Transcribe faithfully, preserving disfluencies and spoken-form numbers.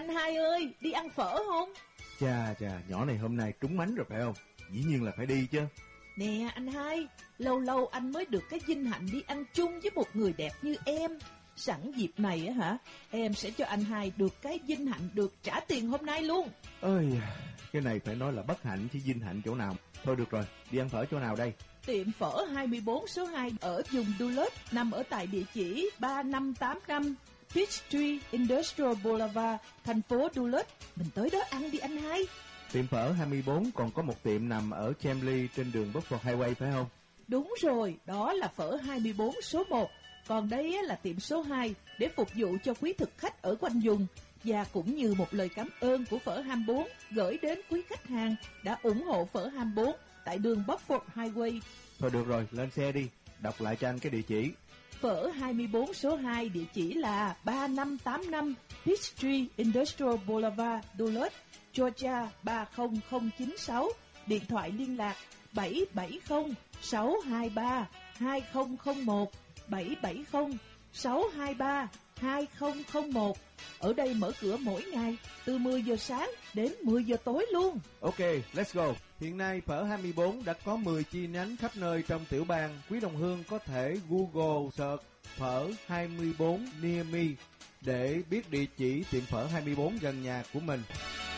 anh hai ơi, đi ăn phở không? Chà chà, nhỏ này hôm nay trúng mánh rồi phải không? Dĩ nhiên là phải đi chứ. Nè anh hai, lâu lâu anh mới được cái vinh hạnh đi ăn chung với một người đẹp như em. Sẵn dịp này á hả, em sẽ cho anh hai được cái vinh hạnh được trả tiền hôm nay luôn. Ơi, cái này phải nói là bất hạnh chứ vinh hạnh chỗ nào. Thôi được rồi, đi ăn phở chỗ nào đây? Tiệm phở hai mươi bốn số hai ở vùng Duluth, nằm ở tại địa chỉ ba năm tám năm Peachtree Industrial Boulevard, thành phố Duluth. Mình tới đó ăn đi anh hai. Tiệm phở hai mươi bốn còn có một tiệm nằm ở Chamblee trên đường Buffalo Highway phải không? Đúng rồi, đó là phở hai mươi bốn số một. Còn đây là tiệm số hai để phục vụ cho quý thực khách ở quanh vùng. Và cũng như một lời cảm ơn của phở hai mươi bốn gửi đến quý khách hàng đã ủng hộ phở hai mươi bốn tại đường Buffalo Highway. Thôi được rồi, lên xe đi, đọc lại cho anh cái địa chỉ. Phở hai mươi bốn số hai địa chỉ là ba năm tám năm Peachtree Industrial Boulevard, Duluth, Georgia ba không không chín sáu. Điện thoại liên lạc bảy bảy không sáu hai ba hai không không một, bảy bảy không sáu hai ba hai không không một. Ở đây mở cửa mỗi ngày từ mười giờ sáng đến mười giờ tối luôn. Ok, let's go. Hiện nay phở hai mươi bốn đã có mười chi nhánh khắp nơi trong tiểu bang. Quý đồng hương có thể Google search phở hai mươi bốn near me để biết địa chỉ tiệm phở hai mươi bốn gần nhà của mình.